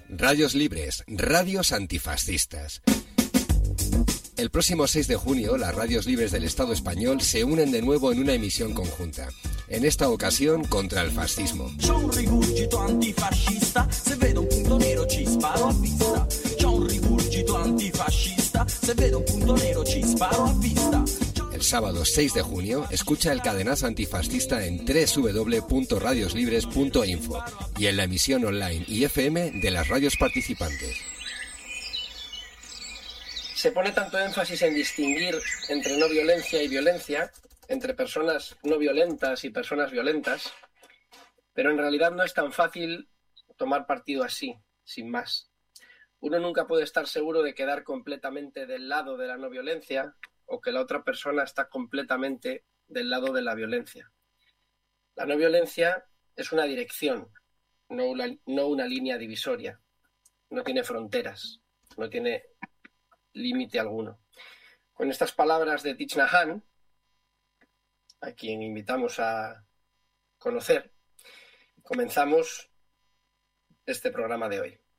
Radios Libres, radios antifascistas. El próximo 6 de junio, las radios libres del Estado español se unen de nuevo en una emisión conjunta. En esta ocasión, contra el fascismo. C'è un rigurgito antifascista, se vedo un punto nero ci sparo a vista. C'è un rigurgito antifascista, se vedo un punto nero ci sparo a vista. El sábado 6 de junio, escucha el cadenazo antifascista en www.radioslibres.info y en la emisión online y FM de las radios participantes. Se pone tanto énfasis en distinguir entre no violencia y violencia, entre personas no violentas y personas violentas, pero en realidad no es tan fácil tomar partido así, sin más. Uno nunca puede estar seguro de quedar completamente del lado de la no violencia o que la otra persona está completamente del lado de la violencia. La no violencia es una dirección, no una línea divisoria. No tiene fronteras, no tiene límite alguno. Con estas palabras de Thich Nhat Hanh, a quien invitamos a conocer, comenzamos este programa de hoy.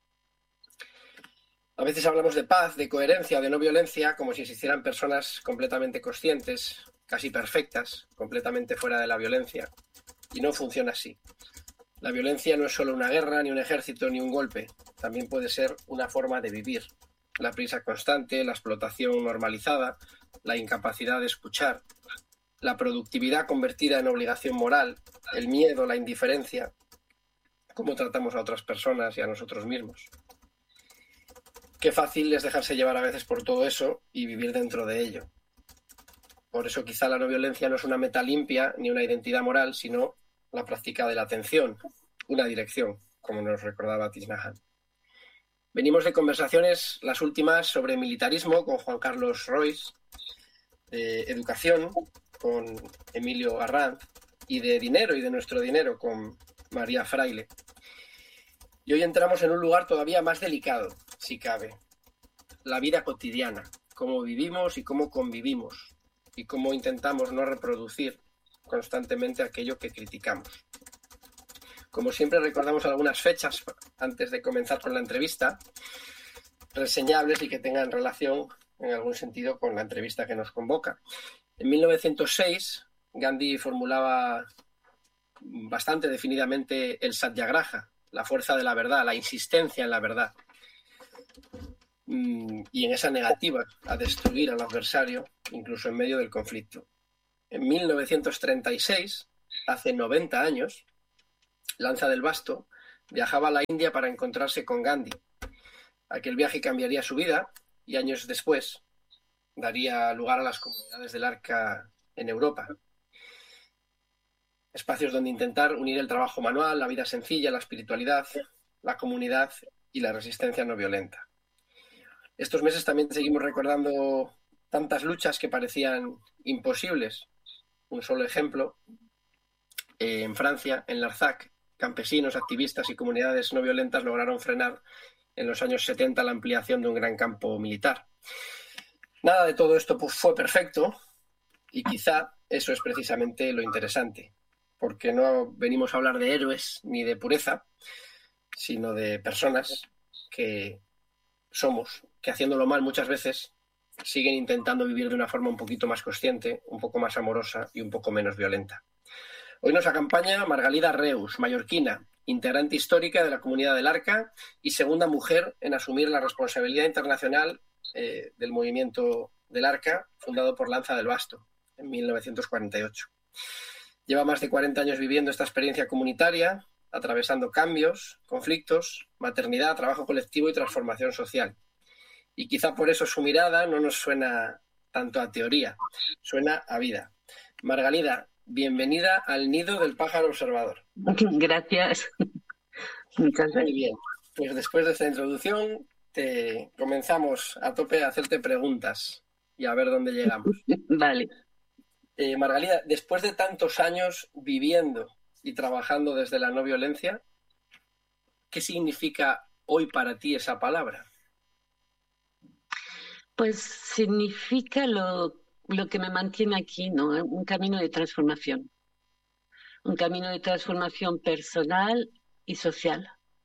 A veces hablamos de paz, de coherencia, de no violencia, como si existieran personas completamente conscientes, casi perfectas, completamente fuera de la violencia. Y no funciona así. La violencia no es solo una guerra, ni un ejército, ni un golpe. También puede ser una forma de vivir. La prisa constante, la explotación normalizada, la incapacidad de escuchar, la productividad convertida en obligación moral, el miedo, la indiferencia, cómo tratamos a otras personas y a nosotros mismos. Qué fácil es dejarse llevar a veces por todo eso y vivir dentro de ello. Por eso quizá la no violencia no es una meta limpia ni una identidad moral, sino la práctica de la atención, una dirección, como nos recordaba Thich Nhat Hanh. Venimos de conversaciones, las últimas, sobre militarismo con Juan Carlos Royce, de educación con Emilio Arranz y de dinero y de nuestro dinero con María Fraile. Y hoy entramos en un lugar todavía más delicado, si cabe. La vida cotidiana, cómo vivimos y cómo convivimos y cómo intentamos no reproducir constantemente aquello que criticamos. Como siempre recordamos algunas fechas antes de comenzar con la entrevista, reseñables y que tengan relación en algún sentido con la entrevista que nos convoca. En 1906, Gandhi formulaba bastante definidamente el satyagraha, la fuerza de la verdad, la insistencia en la verdad, y en esa negativa a destruir al adversario, incluso en medio del conflicto. En 1936, hace 90 años, Lanza del Basto viajaba a la India para encontrarse con Gandhi. Aquel viaje cambiaría su vida y años después daría lugar a las comunidades del Arca en Europa. Espacios donde intentar unir el trabajo manual, la vida sencilla, la espiritualidad, la comunidad y la resistencia no violenta. Estos meses también seguimos recordando tantas luchas que parecían imposibles. Un solo ejemplo, en Francia, en Larzac, campesinos, activistas y comunidades no violentas lograron frenar en los años 70 la ampliación de un gran campo militar. Nada de todo esto fue perfecto y quizá eso es precisamente lo interesante, porque no venimos a hablar de héroes ni de pureza, sino de personas que somos, que haciéndolo mal muchas veces siguen intentando vivir de una forma un poquito más consciente, un poco más amorosa y un poco menos violenta. Hoy nos acompaña Margalida Reus, mallorquina, integrante histórica de la comunidad del Arca y segunda mujer en asumir la responsabilidad internacional del movimiento del Arca, fundado por Lanza del Basto en 1948. Lleva más de 40 años viviendo esta experiencia comunitaria, atravesando cambios, conflictos, maternidad, trabajo colectivo y transformación social. Y quizá por eso su mirada no nos suena tanto a teoría, suena a vida. Margalida, bienvenida al Nido del Pájaro Observador. Gracias. Muchas gracias. Muy bien, pues después de esta introducción comenzamos a tope a hacerte preguntas y a ver dónde llegamos. Vale. Margalida, después de tantos años viviendo y trabajando desde la no violencia, ¿qué significa hoy para ti esa palabra? Pues significa lo que me mantiene aquí, ¿no? Un camino de transformación. Un camino de transformación personal y social.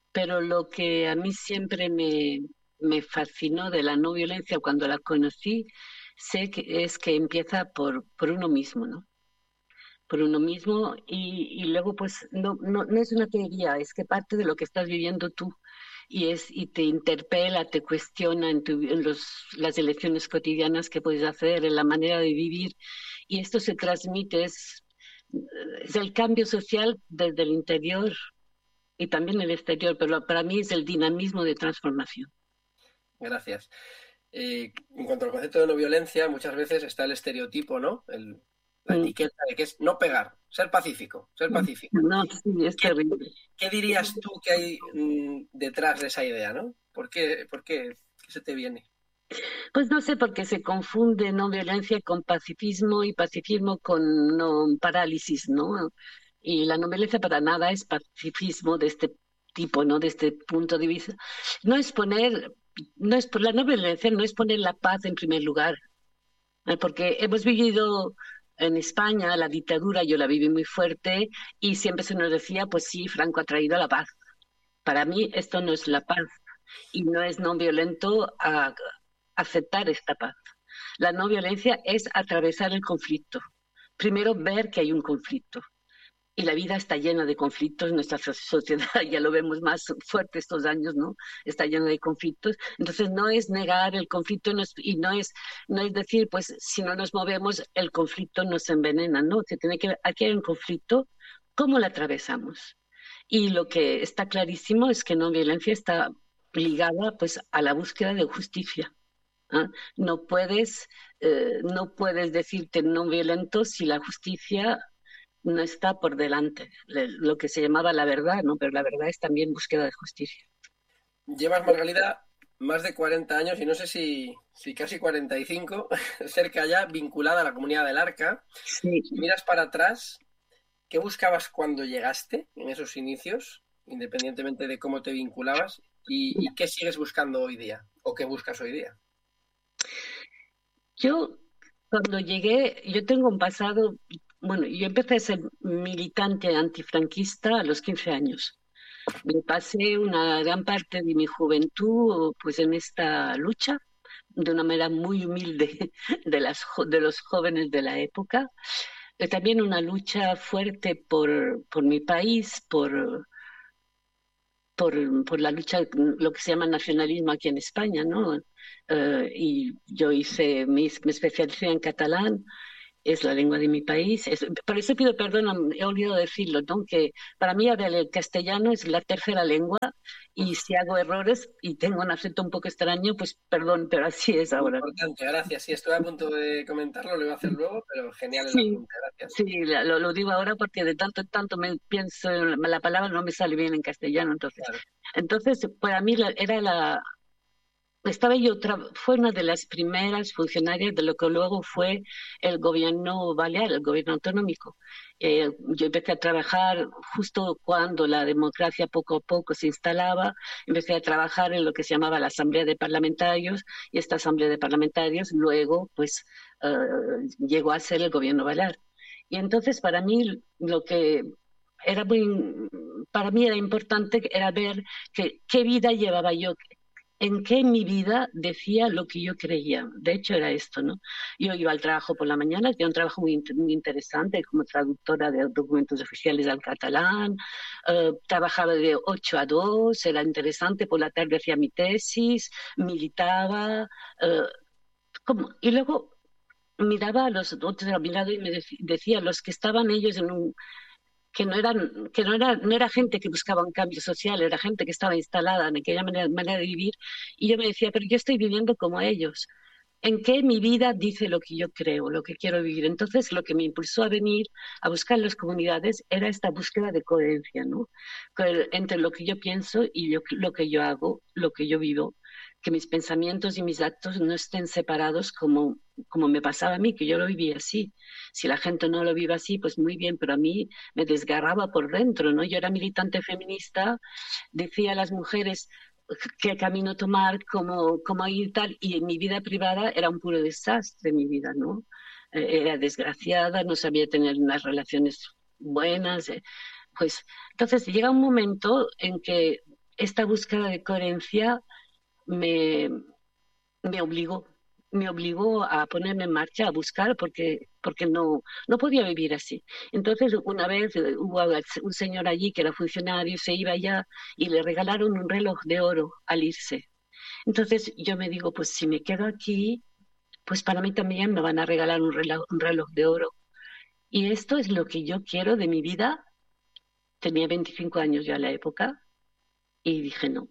pero lo que a mí siempre me fascinó de la no violencia cuando la conocí, sé que es que empieza por uno mismo, ¿no? Por uno mismo y luego pues no es una teoría, es que parte de lo que estás viviendo tú y te interpela, te cuestiona las elecciones cotidianas que puedes hacer, en la manera de vivir y esto se transmite, es el cambio social desde el interior y también el exterior, pero para mí es el dinamismo de transformación. Gracias. En cuanto al concepto de no violencia, muchas veces está el estereotipo, ¿no? La Mm. etiqueta de que es no pegar, ser pacífico, ser pacífico. No, sí, es terrible. ¿Qué dirías tú que hay detrás de esa idea, ¿no? ¿Qué se te viene? Pues no sé, porque se confunde no violencia con pacifismo y pacifismo con no parálisis, ¿no? Y la no violencia para nada es pacifismo de este tipo, ¿no? De este punto de vista. No es poner, no es por la no violencia, no es poner la paz en primer lugar, porque hemos vivido en España la dictadura, yo la viví muy fuerte y siempre se nos decía, pues sí, Franco ha traído la paz. Para mí esto no es la paz y no es no violento aceptar esta paz. La no violencia es atravesar el conflicto. Primero ver que hay un conflicto. Y la vida está llena de conflictos, nuestra sociedad ya lo vemos más fuerte estos años, ¿no? Está llena de conflictos. Entonces no es negar el conflicto y no es decir, pues si no nos movemos, el conflicto nos envenena, ¿no? Se tiene que, aquí hay un conflicto, ¿cómo lo atravesamos? Y lo que está clarísimo es que no violencia está ligada pues a la búsqueda de justicia. ¿Ah? No puedes decirte no violento si la justicia no está por delante, lo que se llamaba la verdad, ¿no? Pero la verdad es también búsqueda de justicia. Llevas, Margalida, más de 40 años y no sé si casi 45, cerca ya, vinculada a la comunidad del Arca. Sí. Si miras para atrás, ¿qué buscabas cuando llegaste en esos inicios, independientemente de cómo te vinculabas? ¿Y qué sigues buscando hoy día? ¿O qué buscas hoy día? Yo, cuando llegué, yo tengo un pasado, bueno, yo empecé a ser militante antifranquista a los 15 años. Me pasé una gran parte de mi juventud pues en esta lucha, de una manera muy humilde de los jóvenes de la época. También una lucha fuerte por mi país, por la lucha, lo que se llama nacionalismo aquí en España, ¿no? Y yo me especialicé en catalán, es la lengua de mi país. Por eso pido perdón, he olvidado decirlo, ¿no? Que para mí ahora el castellano es la tercera lengua y si hago errores y tengo un acento un poco extraño, pues perdón, pero así es Muy ahora. importante, gracias. Sí, estoy a punto de comentarlo, lo iba a hacer luego, pero genial el Sí, apunte, gracias. sí, lo digo ahora porque de tanto en tanto me pienso, la palabra no me sale bien en castellano, entonces. Claro. Entonces, para mí fue una de las primeras funcionarias de lo que luego fue el gobierno balear, el gobierno autonómico. Yo empecé a trabajar justo cuando la democracia poco a poco se instalaba, empecé a trabajar en lo que se llamaba la Asamblea de Parlamentarios y esta Asamblea de Parlamentarios luego pues llegó a ser el gobierno balear. Y entonces para mí para mí era importante era ver qué vida llevaba yo, en qué en mi vida decía lo que yo creía. De hecho, era esto, ¿no? Yo iba al trabajo por la mañana, tenía un trabajo muy interesante como traductora de documentos oficiales al catalán, trabajaba de 8 a 2, era interesante, por la tarde hacía mi tesis, militaba, y luego miraba a los otros a mi lado y me decía, los que estaban ellos no era gente que buscaba un cambio social, era gente que estaba instalada en aquella manera de vivir, y yo me decía, pero yo estoy viviendo como ellos. ¿En qué mi vida dice lo que yo creo, lo que quiero vivir? Entonces, lo que me impulsó a venir a buscar las comunidades era esta búsqueda de coherencia, ¿no? Entre lo que yo pienso y lo que yo hago, lo que yo vivo, que mis pensamientos y mis actos no estén separados como me pasaba a mí, que yo lo vivía así. Si la gente no lo vive así, pues muy bien, pero a mí me desgarraba por dentro, ¿no? Yo era militante feminista, decía a las mujeres qué camino tomar, cómo ir tal, y en mi vida privada era un puro desastre mi vida, ¿no? Era desgraciada, no sabía tener unas relaciones buenas, pues entonces llega un momento en que esta búsqueda de coherencia me, me obligó, me obligó a ponerme en marcha, a buscar, porque no podía vivir así. Entonces, una vez hubo un señor allí que era funcionario, se iba allá y le regalaron un reloj de oro al irse. Entonces yo me digo, pues si me quedo aquí, pues para mí también me van a regalar un reloj de oro. Y esto es lo que yo quiero de mi vida. Tenía 25 años ya a la época y dije no.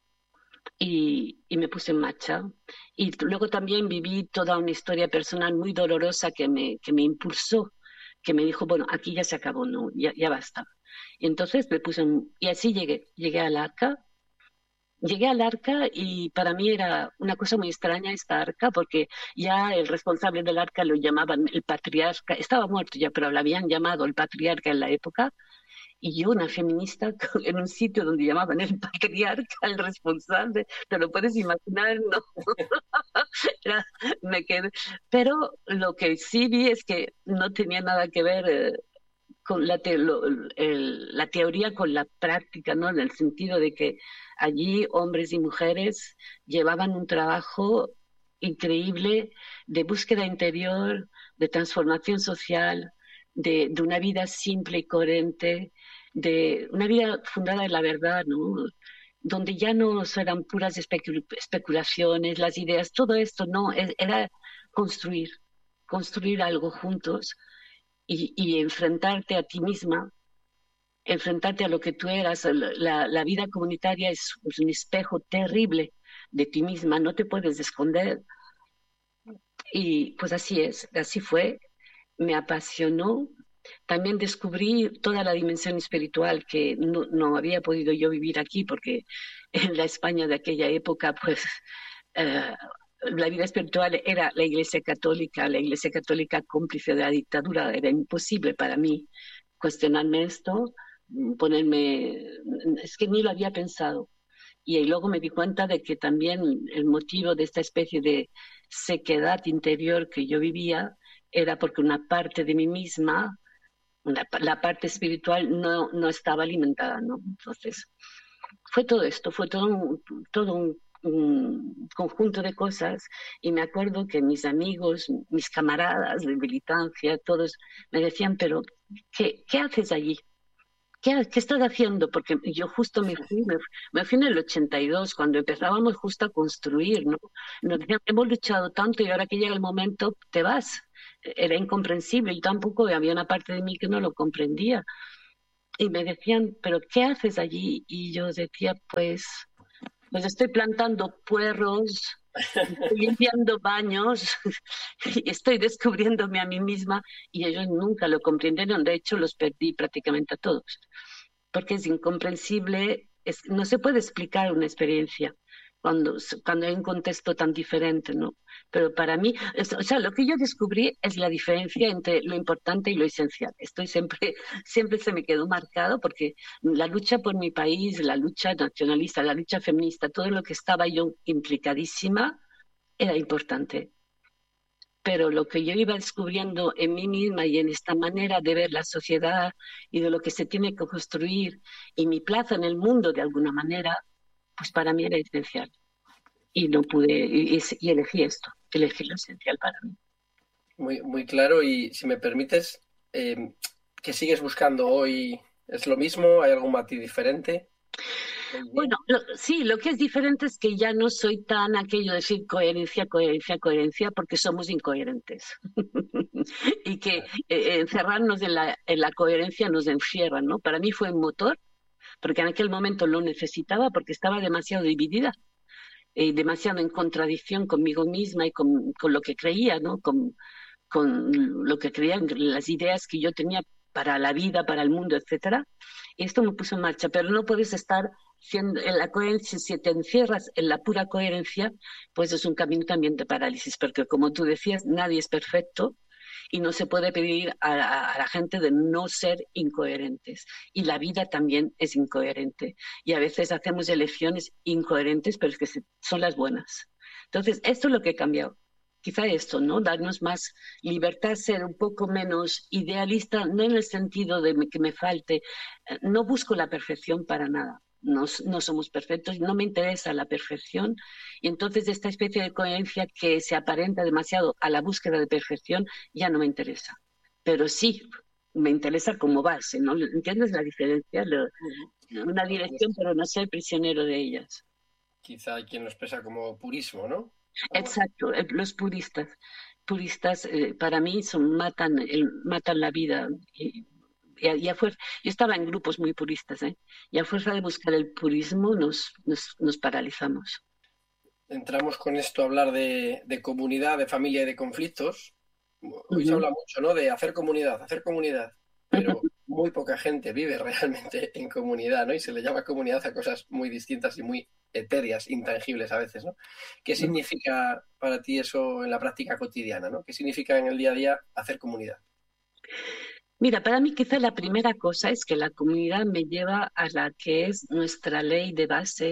Y me puse en marcha. Y luego también viví toda una historia personal muy dolorosa que me impulsó, que me dijo, bueno, aquí ya se acabó, no, ya basta. Y entonces me puse, y así llegué al Arca. Llegué al Arca y para mí era una cosa muy extraña esta Arca, porque ya el responsable del Arca lo llamaban el patriarca, estaba muerto ya, pero lo habían llamado el patriarca en la época, y yo, una feminista, en un sitio donde llamaban el patriarca, el responsable, te lo puedes imaginar, ¿no? Era- me quedé. Pero lo que sí vi es que no tenía nada que ver con la teoría con la práctica, ¿no? En el sentido de que allí hombres y mujeres llevaban un trabajo increíble de búsqueda interior, de transformación social, de una vida simple y coherente, de una vida fundada en la verdad, ¿no? Donde ya no eran puras especulaciones, las ideas, todo esto, no, era construir, construir algo juntos y enfrentarte a ti misma, enfrentarte a lo que tú eras. La vida comunitaria es un espejo terrible de ti misma, no te puedes esconder. Y pues así es, así fue, me apasionó. También descubrí toda la dimensión espiritual que no había podido yo vivir aquí, porque en la España de aquella época, pues eh, la vida espiritual era la Iglesia Católica cómplice de la dictadura, era imposible para mí cuestionarme esto, ponerme, es que ni lo había pensado. Y luego me di cuenta de que también el motivo de esta especie de sequedad interior que yo vivía era porque una parte de mí misma, la parte espiritual, no estaba alimentada, ¿no? Entonces, fue todo esto, fue todo un conjunto de cosas y me acuerdo que mis amigos, mis camaradas de militancia, todos me decían, pero ¿qué haces allí? ¿Qué estás haciendo? Porque yo justo me fui en el 82, cuando empezábamos justo a construir, ¿no? Nos decían, hemos luchado tanto y ahora que llega el momento, te vas. Era incomprensible y tampoco había una parte de mí que no lo comprendía. Y me decían, ¿pero qué haces allí? Y yo decía, pues estoy plantando puerros, estoy limpiando baños, y estoy descubriéndome a mí misma y ellos nunca lo comprendieron. De hecho, los perdí prácticamente a todos, porque es incomprensible, no se puede explicar una experiencia cuando hay un contexto tan diferente, ¿no? Pero para mí, o sea, lo que yo descubrí es la diferencia entre lo importante y lo esencial. Estoy siempre se me quedó marcado porque la lucha por mi país, la lucha nacionalista, la lucha feminista, todo lo que estaba yo implicadísima era importante. Pero lo que yo iba descubriendo en mí misma y en esta manera de ver la sociedad y de lo que se tiene que construir y mi plaza en el mundo de alguna manera, pues para mí era esencial. Y no pude, y elegí esto, elegí lo esencial para mí. Muy, muy claro. Y si me permites, ¿qué sigues buscando hoy? ¿Es lo mismo? ¿Hay algún matiz diferente? Bueno, sí, lo que es diferente es que ya no soy tan aquello de decir coherencia, coherencia, coherencia, porque somos incoherentes. Y que encerrarnos en la coherencia nos encierra, ¿no? Para mí fue un motor, porque en aquel momento lo necesitaba, porque estaba demasiado dividida, demasiado en contradicción conmigo misma y con lo que creía, ¿no? Con lo que creían, las ideas que yo tenía para la vida, para el mundo, etcétera. Y esto me puso en marcha, pero no puedes estar siendo en la coherencia, si te encierras en la pura coherencia, pues es un camino también de parálisis, porque como tú decías, nadie es perfecto y no se puede pedir a la gente de no ser incoherentes. Y la vida también es incoherente. Y a veces hacemos elecciones incoherentes, pero es que son las buenas. Entonces, esto es lo que he cambiado. Quizá esto, ¿no? Darnos más libertad, ser un poco menos idealista, no en el sentido de que me falte. No busco la perfección para nada. no somos perfectos, no me interesa la perfección, y entonces esta especie de coherencia que se aparenta demasiado a la búsqueda de perfección ya no me interesa. Pero sí, me interesa como base, ¿no? ¿Entiendes la diferencia? Una dirección, pero no ser prisionero de ellas. Quizá hay quien lo expresa como purismo, ¿no? Algo así. Exacto, los puristas para mí matan la vida. Y a fuerza, yo estaba en grupos muy puristas, ¿eh? Y a fuerza de buscar el purismo nos paralizamos. Entramos con esto a hablar de comunidad, de familia y de conflictos. Hoy se Ujú. habla mucho, ¿no? De hacer comunidad, pero muy poca gente vive realmente en comunidad, ¿no? Y se le llama comunidad a cosas muy distintas y muy etéreas, intangibles a veces, ¿no? ¿Qué significa para ti eso en la práctica cotidiana, ¿no? ¿Qué significa en el día a día hacer comunidad? Mira, para mí quizá la primera cosa es que la comunidad me lleva a la que es nuestra ley de base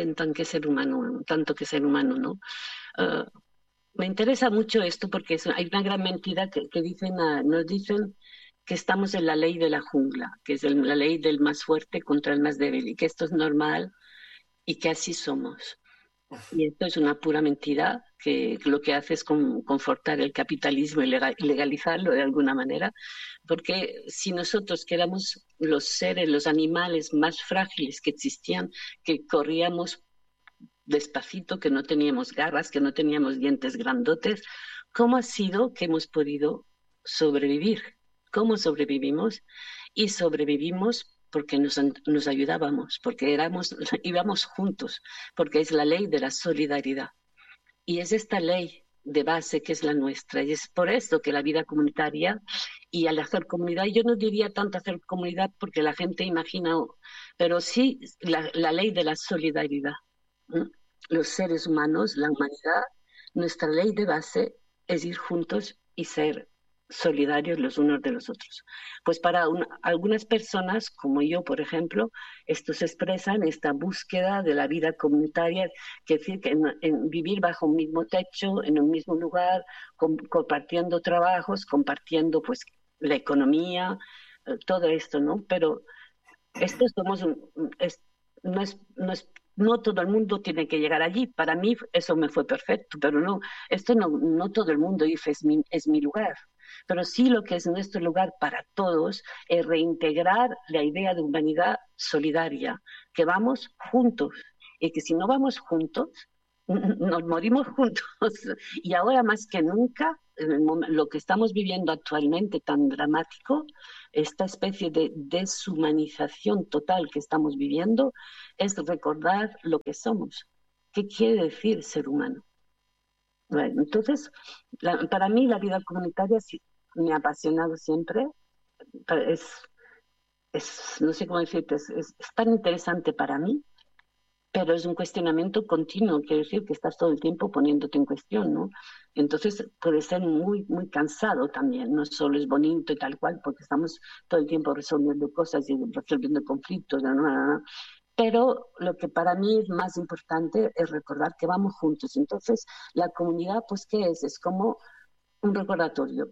en tanto que ser humano, ¿no? Ah, Me interesa mucho esto porque hay una gran mentira que dicen, nos dicen que estamos en la ley de la jungla, que es la ley del más fuerte contra el más débil, y que esto es normal y que así somos. Y esto es una pura mentira que lo que hace es confortar el capitalismo y legalizarlo de alguna manera, porque si nosotros que éramos los seres, los animales más frágiles que existían, que corríamos despacito, que no teníamos garras, que no teníamos dientes grandotes, ¿cómo ha sido que hemos podido sobrevivir? ¿Cómo sobrevivimos? Y sobrevivimos porque nos ayudábamos, porque íbamos juntos, porque es la ley de la solidaridad. Y es esta ley de base que es la nuestra. Y es por eso que la vida comunitaria y al hacer comunidad, yo no diría tanto hacer comunidad porque la gente imagina, pero sí la ley de la solidaridad. ¿Mm? Los seres humanos, la humanidad, nuestra ley de base es ir juntos y ser solidarios los unos de los otros. Pues para algunas personas, como yo, por ejemplo, esto se expresa en esta búsqueda de la vida comunitaria, que decir que en vivir bajo un mismo techo, en un mismo lugar, compartiendo trabajos, compartiendo pues la economía, todo esto, ¿no? Pero esto somos no todo el mundo tiene que llegar allí. Para mí eso me fue perfecto, pero no todo el mundo dice es mi lugar. Pero sí lo que es nuestro lugar para todos es reintegrar la idea de humanidad solidaria, que vamos juntos y que si no vamos juntos, nos morimos juntos. Y ahora más que nunca, lo que estamos viviendo actualmente tan dramático, esta especie de deshumanización total que estamos viviendo, es recordar lo que somos. ¿Qué quiere decir ser humano? Bueno, entonces, para mí la vida comunitaria sí, me ha apasionado siempre. Es, no sé cómo decirte, es tan interesante para mí, pero es un cuestionamiento continuo, quiere decir que estás todo el tiempo poniéndote en cuestión, ¿no? Entonces puede ser muy, muy cansado también, no solo es bonito y tal cual, porque estamos todo el tiempo resolviendo cosas y resolviendo conflictos, ¿no? Pero lo que para mí es más importante es recordar que vamos juntos. Entonces, la comunidad, pues, ¿qué es? Es como un recordatorio.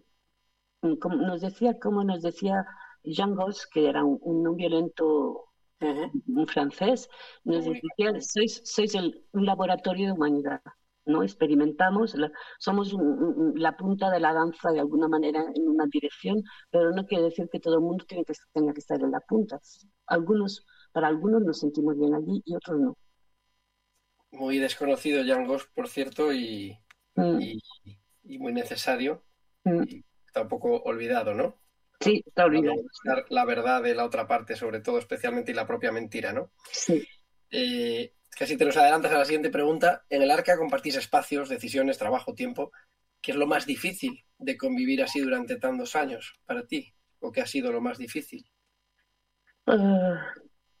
Como nos decía Jean Gos, que era un no violento, Ujú. un francés, nos decía, Comunicación. sois un laboratorio de humanidad, ¿no? Experimentamos, somos la punta de la danza de alguna manera en una dirección, pero no quiere decir que todo el mundo tenga que estar en la punta. Para algunos nos sentimos bien allí y otros no. Muy desconocido Jan Goss, por cierto, Mm, y, y muy necesario, mm. y tampoco olvidado, ¿no? Sí, está Para no olvidado. buscar la verdad de la otra parte, sobre todo, especialmente, y la propia mentira, ¿no? Sí. Casi te nos adelantas a la siguiente pregunta. En el Arca compartís espacios, decisiones, trabajo, tiempo. ¿Qué es lo más difícil de convivir así durante tantos años para ti? ¿O qué ha sido lo más difícil? Ah,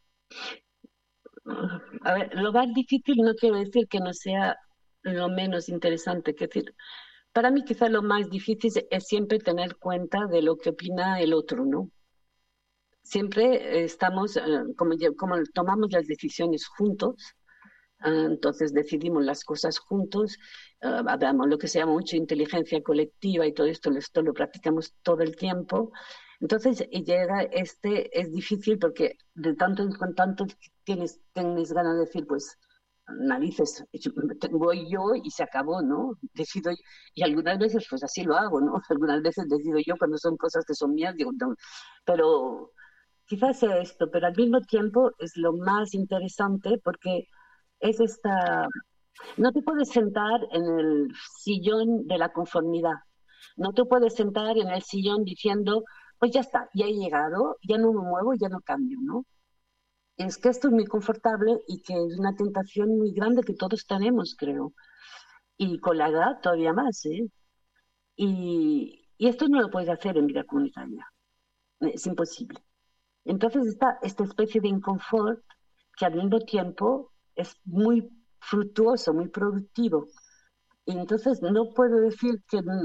a ver, lo más difícil no quiero decir que no sea lo menos interesante, que decir, para mí quizá lo más difícil es siempre tener cuenta de lo que opina el otro, ¿no? Siempre estamos, como tomamos las decisiones juntos, entonces decidimos las cosas juntos, hablamos lo que se llama mucho inteligencia colectiva y todo esto lo practicamos todo el tiempo. Entonces llega es difícil porque de tanto en tanto tienes ganas de decir, pues, narices, voy yo y se acabó, ¿no? Decido yo. Y algunas veces, pues así lo hago, ¿no? Algunas veces decido yo cuando son cosas que son mías, digo, no. Pero quizás sea esto, pero al mismo tiempo es lo más interesante porque es esta no te puedes sentar en el sillón de la conformidad. No te puedes sentar en el sillón diciendo, pues ya está, ya he llegado, ya no me muevo, ya no cambio, ¿no? Es que esto es muy confortable y que es una tentación muy grande que todos tenemos, creo. Y con la edad todavía más, ¿eh? Y esto no lo puedes hacer en vida comunitaria. Es imposible. Entonces está esta especie de inconfort que al mismo tiempo es muy fructuoso, muy productivo. Y entonces no puedo decir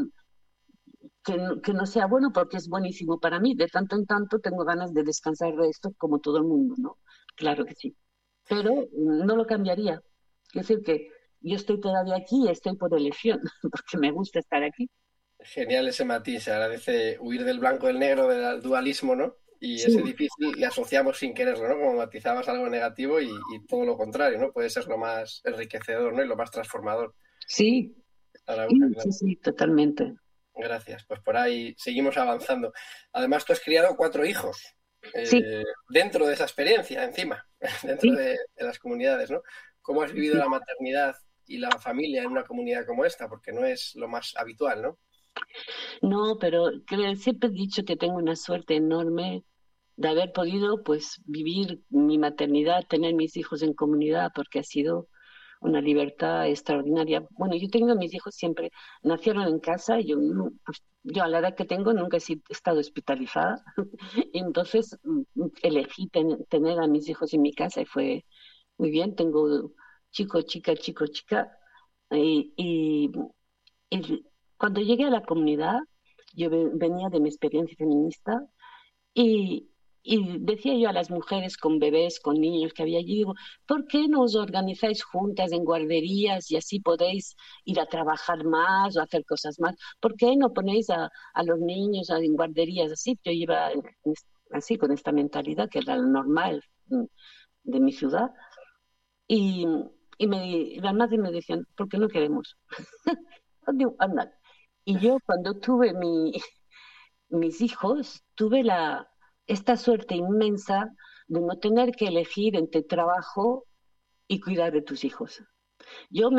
que no sea bueno porque es buenísimo para mí. De tanto en tanto tengo ganas de descansar de esto como todo el mundo, ¿no? Claro que sí. Pero no lo cambiaría. Es decir, que yo estoy todavía aquí y estoy por elección, porque me gusta estar aquí. Genial ese matiz, se agradece huir del blanco del negro, del dualismo, ¿no? Y Sí, ese difícil le asociamos sin quererlo, ¿no? Como matizabas algo negativo y todo lo contrario, ¿no? Puede ser lo más enriquecedor, ¿no? Y lo más transformador. sí, Ahora, sí, sí, totalmente. gracias. Pues por ahí seguimos avanzando. Además, tú has criado 4 hijos Sí, dentro de esa experiencia, encima, dentro sí, de las comunidades, ¿no? ¿Cómo has vivido sí. la maternidad y la familia en una comunidad como esta? Porque no es lo más habitual, ¿no? No, pero siempre he dicho que tengo una suerte enorme de haber podido, pues, vivir mi maternidad, tener mis hijos en comunidad, porque ha sido una libertad extraordinaria. Bueno, yo tengo mis hijos siempre, nacieron en casa, pues, yo a la edad que tengo nunca estado hospitalizada, entonces elegí tener a mis hijos en mi casa y fue muy bien, tengo chico, chica, y, y, y cuando llegué a la comunidad, yo venía de mi experiencia feminista y, y decía yo a las mujeres con bebés, con niños que había allí, digo, ¿por qué no os organizáis juntas en guarderías y así podéis ir a trabajar más o hacer cosas más? ¿Por qué no ponéis a los niños en guarderías así? Yo iba así con esta mentalidad que era lo normal de mi ciudad y, y las madres me decían, ¿por qué no queremos? Digo, anda. Y yo cuando tuve mis hijos, tuve esta suerte inmensa de no tener que elegir entre trabajo y cuidar de tus hijos. Yo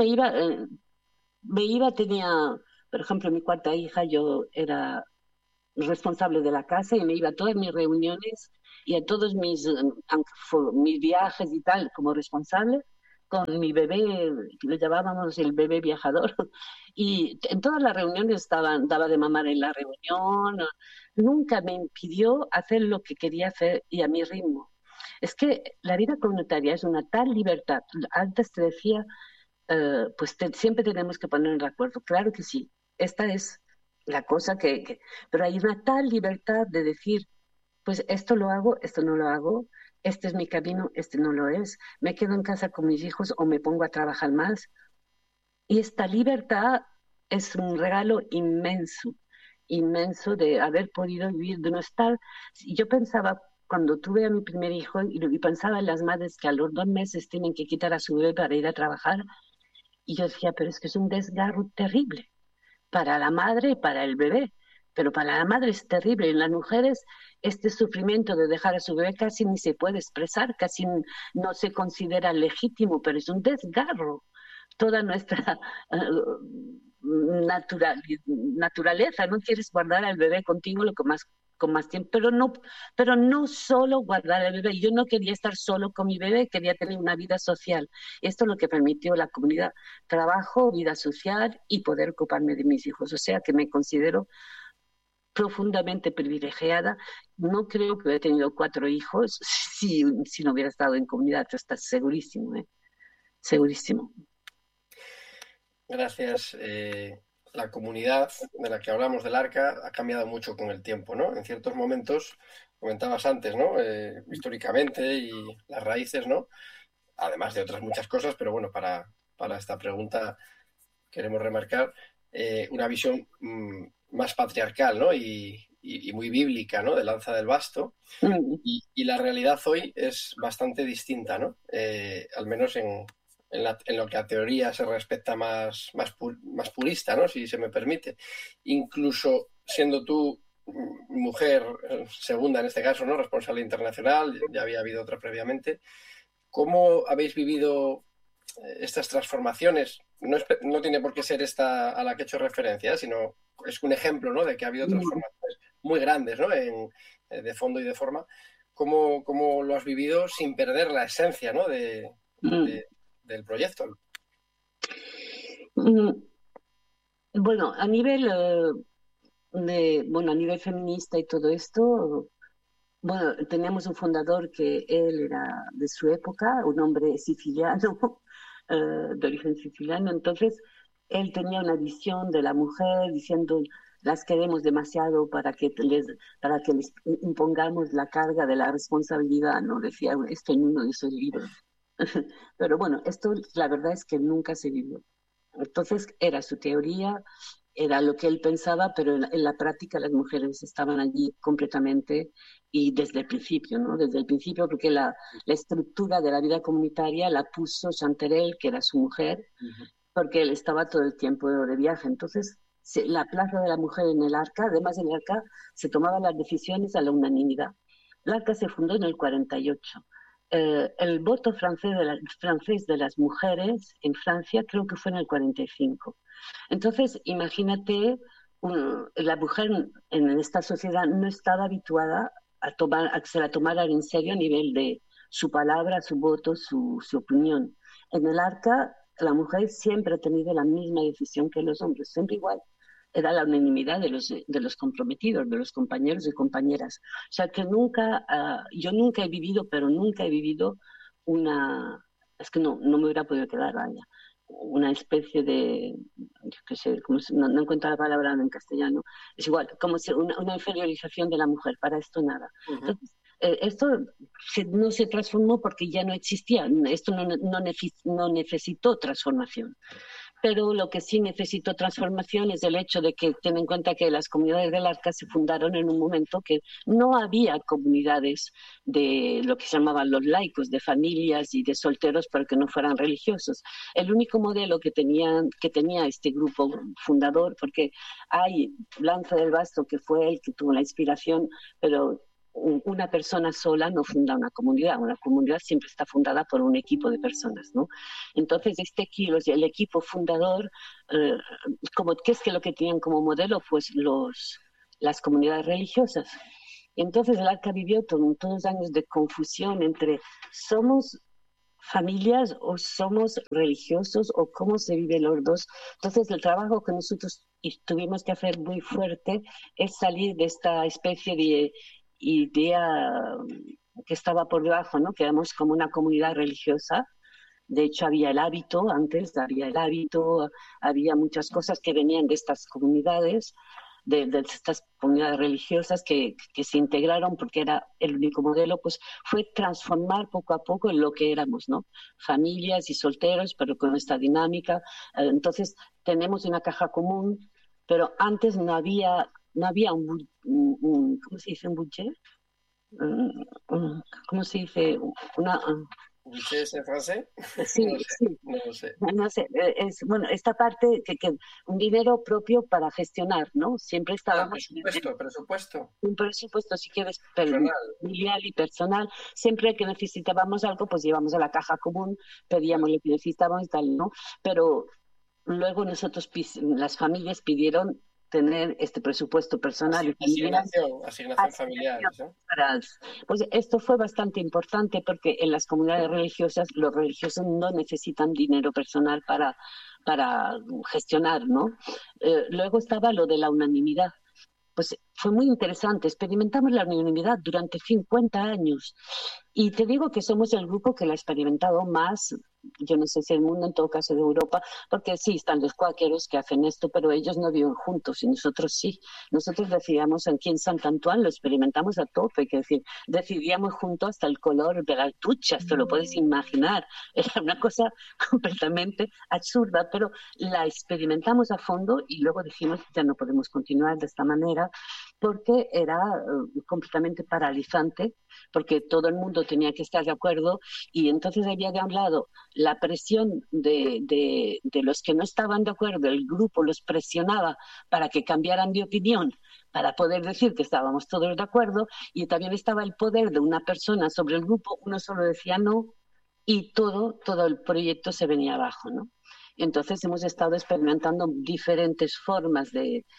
tenía, por ejemplo, mi cuarta hija, yo era responsable de la casa y me iba a todas mis reuniones y a todos mis viajes y tal como responsable con mi bebé, que lo llamábamos el bebé viajador, y en todas las reuniones daba de mamar en la reunión, nunca me impidió hacer lo que quería hacer y a mi ritmo. Es que la vida comunitaria es una tal libertad. Antes te decía, pues siempre tenemos que ponernos de acuerdo. Claro que sí. Esta es la cosa pero hay una tal libertad de decir, pues esto lo hago, esto no lo hago, este es mi camino, este no lo es, me quedo en casa con mis hijos o me pongo a trabajar más. Y esta libertad es un regalo inmenso, inmenso de haber podido vivir, de no estar. Yo pensaba, cuando tuve a mi primer hijo, y pensaba en las madres que a los 2 meses tienen que quitar a su bebé para ir a trabajar, y yo decía, pero es que es un desgarro terrible para la madre y para el bebé. Pero para la madre es terrible. En las mujeres este sufrimiento de dejar a su bebé casi ni se puede expresar, casi no se considera legítimo, pero es un desgarro. Toda nuestra naturaleza, no quieres guardar al bebé contigo lo que más con más tiempo, pero no solo guardar al bebé. Yo no quería estar solo con mi bebé, quería tener una vida social. Esto es lo que permitió la comunidad, trabajo, vida social y poder ocuparme de mis hijos. O sea que me considero profundamente privilegiada. No creo que hubiera tenido 4 hijos si no hubiera estado en comunidad. Tú estás segurísimo, ¿eh? Segurísimo. Gracias. La comunidad de la que hablamos del Arca ha cambiado mucho con el tiempo, ¿no? En ciertos momentos, comentabas antes, ¿no? Históricamente y las raíces, ¿no? Además de otras muchas cosas, pero bueno, para esta pregunta queremos remarcar una visión más patriarcal, ¿no? y muy bíblica, ¿no? De Lanza del Basto. Y la realidad hoy es bastante distinta, ¿no? Al menos en lo que a teoría se respecta más purista, ¿no? Si se me permite. Incluso siendo tú mujer segunda en este caso, ¿no? Responsable internacional, ya había habido otra previamente. ¿Cómo habéis vivido estas transformaciones? No tiene por qué ser esta a la que he hecho referencia, sino es un ejemplo, ¿no? De que ha habido transformaciones muy grandes, ¿no? De fondo y de forma. ¿Cómo lo has vivido sin perder la esencia, ¿no? del proyecto? Bueno, a nivel a nivel feminista y todo esto, bueno, teníamos un fundador que él era de su época, un hombre siciliano, de origen siciliano, entonces él tenía una visión de la mujer diciendo las queremos demasiado para que les impongamos la carga de la responsabilidad, ¿no? Decía esto en uno de esos libros. Pero bueno, esto la verdad es que nunca se vivió. Entonces era su teoría, era lo que él pensaba, pero en la práctica las mujeres estaban allí completamente y desde el principio, ¿no? Desde el principio, porque la estructura de la vida comunitaria la puso Chanterelle, que era su mujer, porque él estaba todo el tiempo de viaje. Entonces, la plaza de la mujer en el Arca, además en el Arca se tomaban las decisiones a la unanimidad. El Arca se fundó en el 48. El voto francés de las mujeres en Francia creo que fue en el 45. Entonces, imagínate, la mujer en esta sociedad no estaba habituada a que se la tomaran en serio a nivel de su palabra, su voto, su opinión. En el Arca, la mujer siempre ha tenido la misma decisión que los hombres, siempre igual. Era la unanimidad de los comprometidos, de los compañeros y compañeras. O sea que yo nunca he vivido es que no me hubiera podido quedar, vaya, una especie de, yo qué sé, no encuentro la palabra en castellano, es igual, como si una inferiorización de la mujer, para esto nada. Entonces, esto no se transformó porque ya no existía, esto no necesitó transformación. Pero lo que sí necesitó transformación es el hecho de que ten en cuenta que las comunidades del Arca se fundaron en un momento que no había comunidades de lo que se llamaban los laicos, de familias y de solteros, pero que no fueran religiosos. El único modelo que tenía este grupo fundador, porque hay Lanza del Basto, que fue el que tuvo la inspiración, pero una persona sola no funda una comunidad siempre está fundada por un equipo de personas, ¿no? Entonces el equipo fundador, ¿qué es lo que tenían como modelo? Pues las comunidades religiosas. Entonces el Arca vivió todos los años de confusión entre somos familias o somos religiosos o cómo se vive los dos. Entonces el trabajo que nosotros tuvimos que hacer muy fuerte es salir de esta especie de idea que estaba por debajo, ¿no? Que éramos como una comunidad religiosa. De hecho, había muchas cosas que venían de estas comunidades, de estas comunidades religiosas que se integraron porque era el único modelo, pues fue transformar poco a poco en lo que éramos, ¿no? Familias y solteros, pero con esta dinámica. Entonces, tenemos una caja común, pero antes no había ¿cómo se dice un budget? ¿Cómo se dice? ¿Budget es en francés? Sí, no lo sé. No sé, esta parte que un dinero propio para gestionar, ¿no? Siempre estábamos... Presupuesto. Un presupuesto, si quieres, familiar y personal. Siempre que necesitábamos algo, pues íbamos a la caja común, pedíamos lo que necesitábamos y tal, ¿no? Pero luego las familias pidieron tener este presupuesto personal. Asignación familiar. ¿No? Pues esto fue bastante importante porque en las comunidades religiosas los religiosos no necesitan dinero personal para gestionar, ¿no? Luego estaba lo de la unanimidad. Pues fue muy interesante. Experimentamos la unanimidad durante 50 años. Y te digo que somos el grupo que la ha experimentado más, yo no sé si el mundo, en todo caso de Europa, porque sí, están los cuáqueros que hacen esto, pero ellos no viven juntos y nosotros sí. Nosotros decidíamos aquí en Sant Antoine, lo experimentamos a tope, que decir, decidíamos juntos hasta el color de las duchas, te lo puedes imaginar. Era una cosa completamente absurda, pero la experimentamos a fondo y luego dijimos, ya no podemos continuar de esta manera. porque era completamente paralizante, porque todo el mundo tenía que estar de acuerdo y entonces había de un lado la presión de los que no estaban de acuerdo, el grupo los presionaba para que cambiaran de opinión, para poder decir que estábamos todos de acuerdo, y también estaba el poder de una persona sobre el grupo, uno solo decía no y todo el proyecto se venía abajo, ¿no? Entonces hemos estado experimentando diferentes formas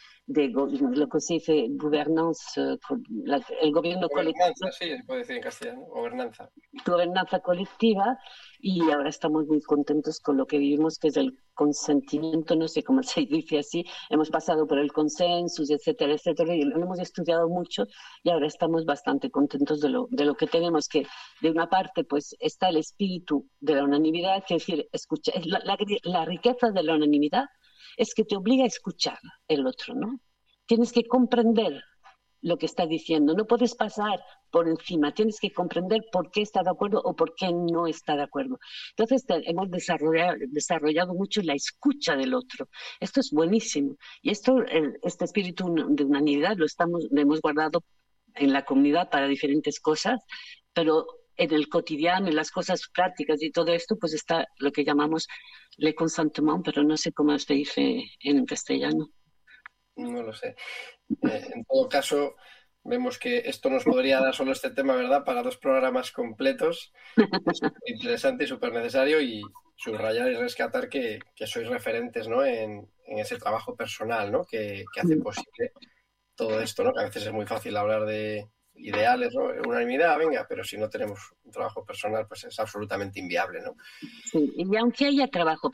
lo que se dice governance, el gobierno colectivo, Gobernanza, sí, se puede decir en castellano, gobernanza. gobernanza colectiva, y ahora estamos muy contentos con lo que vivimos, que es el consentimiento, no sé cómo se dice así, hemos pasado por el consenso, etcétera, etcétera, y lo hemos estudiado mucho y ahora estamos bastante contentos de lo que tenemos, que de una parte pues está el espíritu de la unanimidad, que es decir, escucha, la riqueza de la unanimidad es que te obliga a escuchar el otro, ¿no? Tienes que comprender lo que está diciendo, no puedes pasar por encima, tienes que comprender por qué está de acuerdo o por qué no está de acuerdo. Entonces hemos desarrollado mucho la escucha del otro. Esto es buenísimo. Y este espíritu de unanimidad lo hemos guardado en la comunidad para diferentes cosas, pero en el cotidiano, en las cosas prácticas y todo esto, pues está lo que llamamos le consentement, pero no sé cómo se dice en castellano. No lo sé. En todo caso, vemos que esto nos podría dar solo este tema, ¿verdad? Para 2 programas completos. Es interesante y súper necesario, y subrayar y rescatar que sois referentes, ¿no? En ese trabajo personal, ¿no? Que hace posible todo esto, ¿no? Que a veces es muy fácil hablar de ideales, ¿no? Unanimidad, venga, pero si no tenemos un trabajo personal, pues es absolutamente inviable, ¿no? Sí, y aunque haya trabajo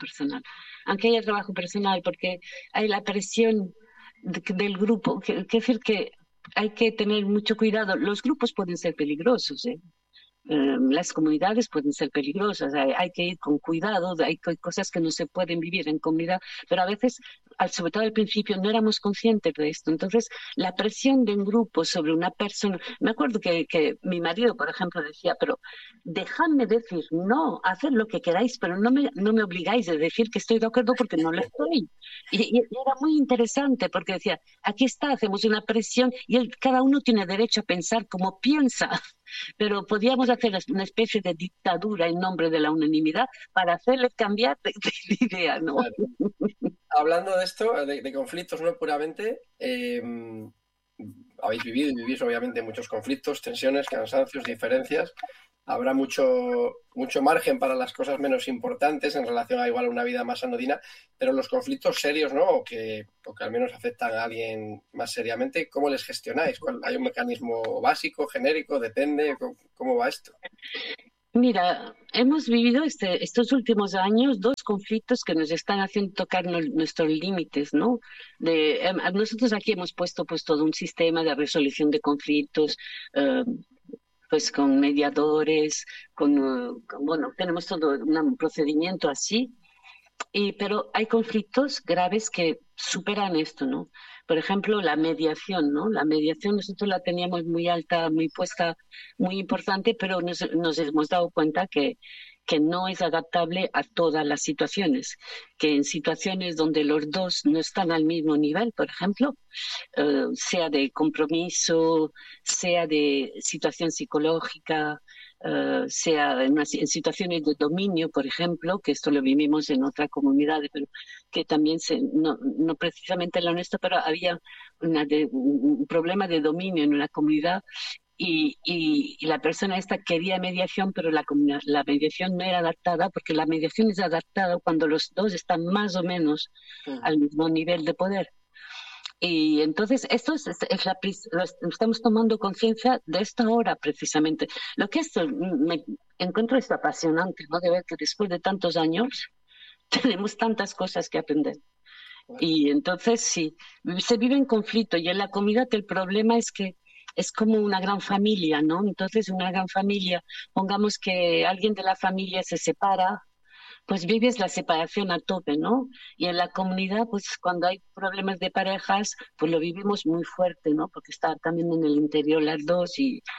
personal, porque hay la presión del grupo, que decir que hay que tener mucho cuidado. Los grupos pueden ser peligrosos, ¿eh? Las comunidades pueden ser peligrosas, hay que ir con cuidado, hay cosas que no se pueden vivir en comunidad, pero a veces, sobre todo al principio, no éramos conscientes de esto. Entonces, la presión de un grupo sobre una persona, me acuerdo que mi marido, por ejemplo, decía, pero dejadme decir, no, haced lo que queráis, pero no me obligáis a decir que estoy de acuerdo porque no lo estoy. Y era muy interesante porque decía, aquí está, hacemos una presión y cada uno tiene derecho a pensar como piensa. Pero podíamos hacer una especie de dictadura en nombre de la unanimidad para hacerles cambiar de idea, ¿no? Claro. Hablando de esto, de conflictos, no puramente, habéis vivido y vivís obviamente muchos conflictos, tensiones, cansancios, diferencias. Habrá mucho margen para las cosas menos importantes en relación a igual una vida más anodina, pero los conflictos serios, ¿no? O que al menos afectan a alguien más seriamente, ¿cómo les gestionáis? ¿Hay un mecanismo básico, genérico? ¿Depende? ¿Cómo va esto? Mira, hemos vivido estos últimos años 2 conflictos que nos están haciendo tocar nuestros límites, ¿no? Nosotros aquí hemos puesto pues todo un sistema de resolución de conflictos, pues con mediadores, bueno, tenemos todo un procedimiento así, pero hay conflictos graves que superan esto, ¿no? Por ejemplo, la mediación, ¿no? La mediación nosotros la teníamos muy alta, muy puesta, muy importante, pero nos hemos dado cuenta que no es adaptable a todas las situaciones, que en situaciones donde los dos no están al mismo nivel, por ejemplo, sea de compromiso, sea de situación psicológica, sea en situaciones de dominio, por ejemplo, que esto lo vivimos en otra comunidad, pero que también no precisamente en la nuestra, pero había un problema de dominio en una comunidad y la persona esta quería mediación, pero la mediación no era adaptada, porque la mediación es adaptada cuando los dos están más o menos al mismo nivel de poder. Y entonces esto estamos tomando conciencia de esta hora precisamente. Lo que me encuentro es apasionante, ¿no? De ver que después de tantos años tenemos tantas cosas que aprender. Y entonces sí, se vive en conflicto, y en la comunidad el problema es que es como una gran familia, ¿no? Entonces una gran familia, pongamos que alguien de la familia se separa, pues vives la separación a tope, ¿no? Y en la comunidad, pues cuando hay problemas de parejas, pues lo vivimos muy fuerte, ¿no? Porque está también en el interior las dos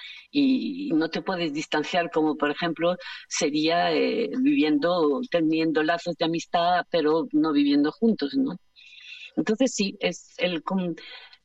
y no te puedes distanciar, como por ejemplo sería teniendo lazos de amistad, pero no viviendo juntos, ¿no? Entonces sí,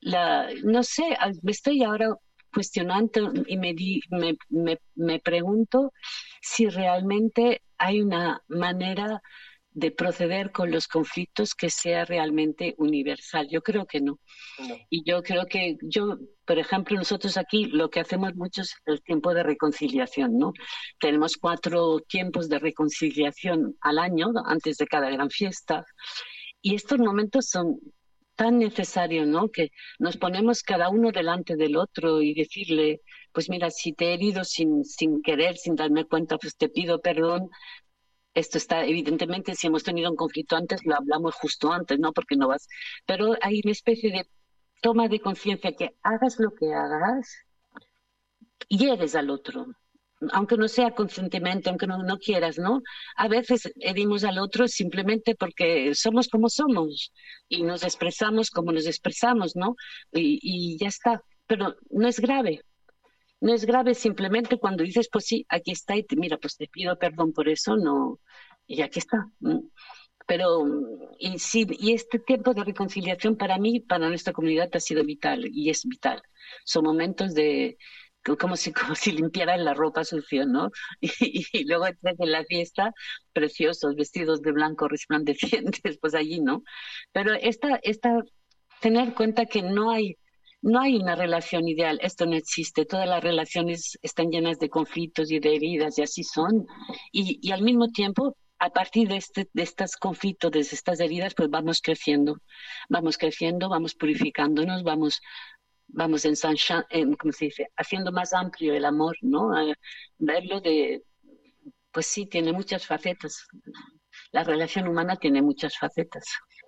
no sé, me estoy ahora cuestionando y me pregunto si realmente hay una manera de proceder con los conflictos que sea realmente universal. Yo creo que no. No. Y yo creo que por ejemplo, nosotros aquí lo que hacemos mucho es el tiempo de reconciliación, ¿no? Tenemos 4 tiempos de reconciliación al año, ¿no? Antes de cada gran fiesta. Y estos momentos son tan necesarios, ¿no? Que nos ponemos cada uno delante del otro y decirle, pues mira, si te he herido sin querer, sin darme cuenta, pues te pido perdón. Esto está, evidentemente, si hemos tenido un conflicto antes, lo hablamos justo antes, ¿no? Porque no vas. Pero hay una especie de toma de conciencia que hagas lo que hagas, hieres al otro. Aunque no sea conscientemente, aunque no quieras, ¿no? A veces herimos al otro simplemente porque somos como somos y nos expresamos como nos expresamos, ¿no? Y ya está. Pero no es grave. No es grave simplemente cuando dices, pues sí, aquí está y mira, pues te pido perdón por eso, no, y aquí está. Pero, y sí, y este tiempo de reconciliación para mí, para nuestra comunidad ha sido vital y es vital. Son momentos de, como si limpiaran la ropa sucia, ¿no? Y luego entras en la fiesta, preciosos, vestidos de blanco, resplandecientes, pues allí, ¿no? Pero tener cuenta que no hay una relación ideal, esto no existe, todas las relaciones están llenas de conflictos y de heridas y así son. Y al mismo tiempo, a partir de estos conflictos, de estas heridas, pues vamos creciendo, vamos purificándonos, vamos ¿cómo se dice? Haciendo más amplio el amor, ¿no? Verlo pues sí, tiene muchas facetas. La relación humana tiene muchas facetas.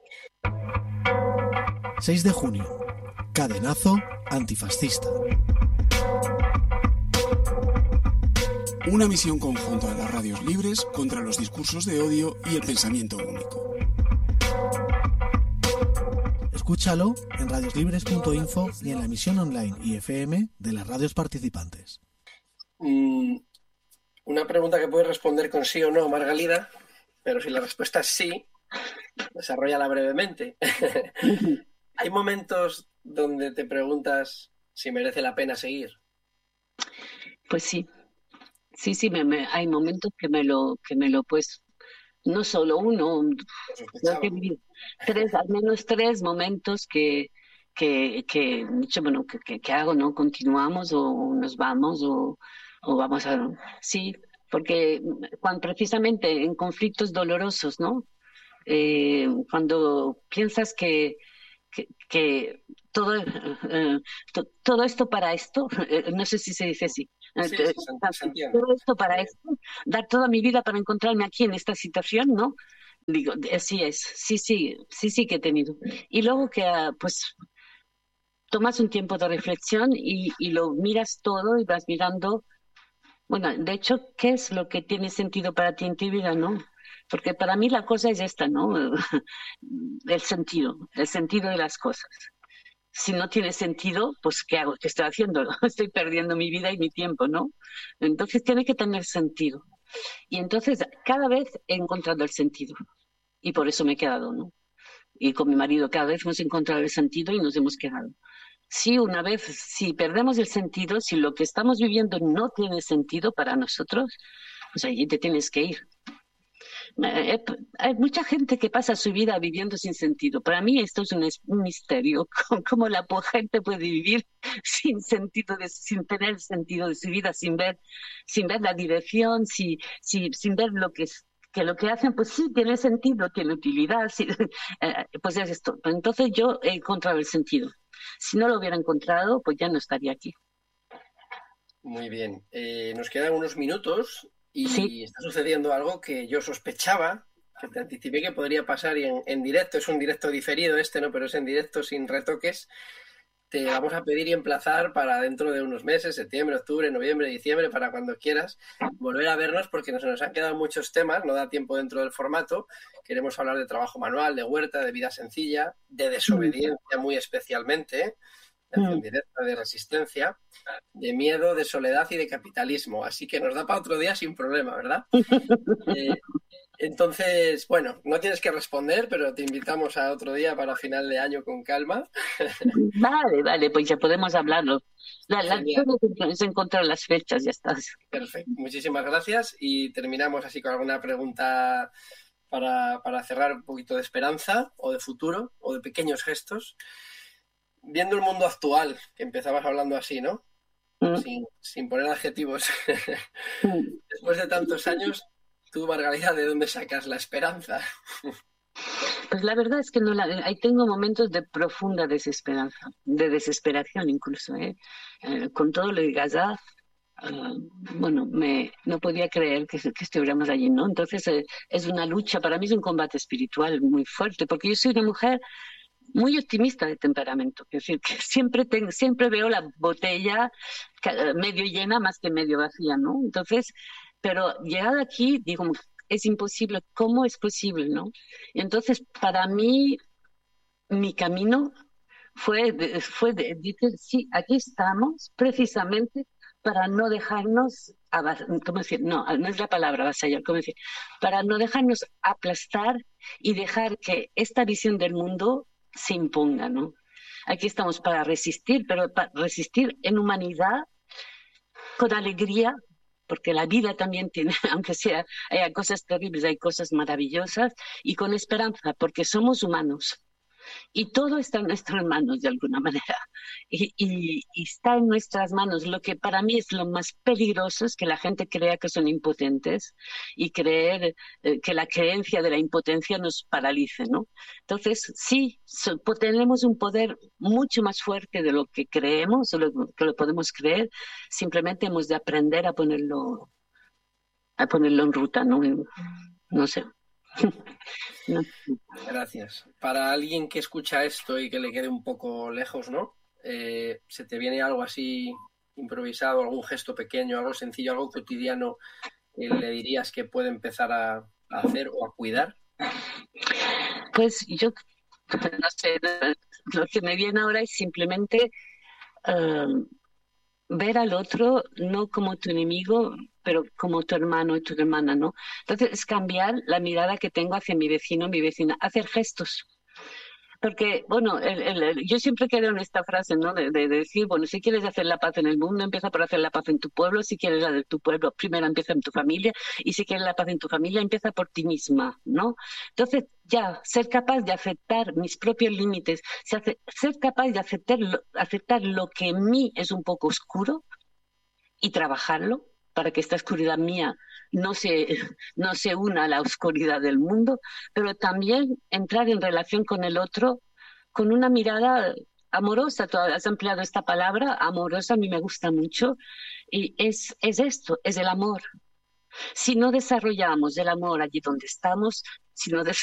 6 de junio. Cadenazo antifascista. Una misión conjunta de las radios libres contra los discursos de odio y el pensamiento único. Escúchalo en radioslibres.info y en la emisión online y FM de las radios participantes. Una pregunta que puedes responder con sí o no, Margalida, pero si la respuesta es sí, desarróllala brevemente. ¿Hay momentos donde te preguntas si merece la pena seguir? Pues sí, hay momentos que me lo pues, no solo uno, creo que he vivido al menos 3 momentos que bueno, que hago, ¿no? Continuamos o nos vamos o vamos a... Sí, porque precisamente en conflictos dolorosos, ¿no? Cuando piensas que todo, todo esto para esto, no sé si se dice así, Sí, se entiende. Todo esto para esto, dar toda mi vida para encontrarme aquí en esta situación, ¿no? Digo, así es, sí que he tenido. Y luego que pues tomas un tiempo de reflexión y lo miras todo y vas mirando, bueno, de hecho, ¿qué es lo que tiene sentido para ti en tu vida, no? Porque para mí la cosa es esta, ¿no? El sentido de las cosas. Si no tiene sentido, pues ¿qué hago? ¿Qué estoy haciendo? Estoy perdiendo mi vida y mi tiempo, ¿no? Entonces tiene que tener sentido. Y entonces cada vez he encontrado el sentido. Y por eso me he quedado, ¿no? Y con mi marido cada vez hemos encontrado el sentido y nos hemos quedado. Si perdemos el sentido, si lo que estamos viviendo no tiene sentido para nosotros, pues allí te tienes que ir. Hay mucha gente que pasa su vida viviendo sin sentido. Para mí esto es un misterio. ¿Cómo la gente puede vivir sin sentido, sin tener el sentido de su vida, sin ver la dirección, sin ver que lo que hacen, pues sí, tiene sentido, tiene utilidad, sí, pues es esto. Entonces yo he encontrado el sentido. Si no lo hubiera encontrado, pues ya no estaría aquí. Muy bien. Nos quedan unos minutos y sí. Está sucediendo algo que yo sospechaba, que te anticipé que podría pasar y en directo. Es un directo diferido ¿no? Pero es en directo sin retoques. Te vamos a pedir y emplazar para dentro de unos meses, septiembre, octubre, noviembre, diciembre, para cuando quieras, volver a vernos porque nos han quedado muchos temas, no da tiempo dentro del formato. Queremos hablar de trabajo manual, de huerta, de vida sencilla, de desobediencia muy especialmente, de acción directa, de resistencia, de miedo, de soledad y de capitalismo. Así que nos da para otro día sin problema, ¿verdad? Entonces, bueno, no tienes que responder, pero te invitamos a otro día para final de año con calma. Vale, pues ya podemos hablarlo. Genial, Es encontrar las fechas, ya está. perfecto. Muchísimas gracias y terminamos así con alguna pregunta para cerrar un poquito de esperanza o de futuro o de pequeños gestos. Viendo el mundo actual, que empezabas hablando así, ¿no? Mm, Sin poner adjetivos. mm. Después de tantos años, tú, Margarita, ¿de dónde sacas la esperanza? Pues la verdad es que no ahí tengo momentos de profunda desesperanza, de desesperación incluso, ¿eh? Con todo lo de Gaza, bueno, no podía creer que estuviéramos allí, ¿no? Entonces es una lucha, para mí es un combate espiritual muy fuerte, porque yo soy una mujer muy optimista de temperamento, es decir, que siempre veo la botella medio llena más que medio vacía, ¿no? Entonces, pero llegado aquí, digo, es imposible, ¿cómo es posible, no? Y entonces, para mí, mi camino decir, sí, aquí estamos precisamente para no dejarnos, ¿cómo decir? No, no es la palabra avasallar, ¿cómo decir? Para no dejarnos aplastar y dejar que esta visión del mundo se imponga, ¿no? Aquí estamos para resistir, pero para resistir en humanidad, con alegría, porque la vida también tiene, aunque sea, hay cosas terribles, hay cosas maravillosas, y con esperanza, porque somos humanos. Y todo está en nuestras manos de alguna manera. Y está en nuestras manos. Lo que para mí es lo más peligroso es que la gente crea que son impotentes y creer que la creencia de la impotencia nos paralice, ¿no? Entonces, sí, tenemos un poder mucho más fuerte de lo que creemos o lo que lo podemos creer. Simplemente hemos de aprender a ponerlo en ruta, ¿no? No sé. No. Gracias. Para alguien que escucha esto y que le quede un poco lejos, ¿no? ¿Se te viene algo así improvisado, algún gesto pequeño, algo sencillo, algo cotidiano que le dirías que puede empezar a hacer o a cuidar? Pues yo no sé, lo que me viene ahora es simplemente eh, ver al otro no como tu enemigo, pero como tu hermano y tu hermana, ¿no? Entonces es cambiar la mirada que tengo hacia mi vecino, mi vecina, hacer gestos. Porque, bueno, yo siempre quedo en esta frase, ¿no? De decir, bueno, si quieres hacer la paz en el mundo, empieza por hacer la paz en tu pueblo. Si quieres la de tu pueblo, primero empieza en tu familia. Y si quieres la paz en tu familia, empieza por ti misma, ¿no? Entonces, ya, ser capaz de aceptar mis propios límites, ser capaz de aceptar lo que en mí es un poco oscuro y trabajarlo para que esta oscuridad mía no se, no se una a la oscuridad del mundo, pero también entrar en relación con el otro con una mirada amorosa. Tú has empleado esta palabra, amorosa, a mí me gusta mucho, y es esto, es el amor. Si no desarrollamos el amor allí donde estamos, si no